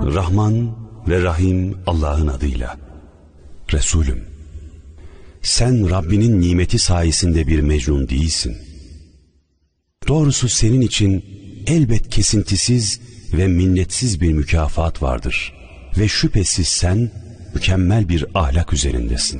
Rahman ve Rahim Allah'ın adıyla. Resulüm, sen Rabbinin nimeti sayesinde bir mecnun değilsin. Doğrusu senin için elbet kesintisiz ve minnetsiz bir mükafat vardır ve şüphesiz sen mükemmel bir ahlak üzerindesin.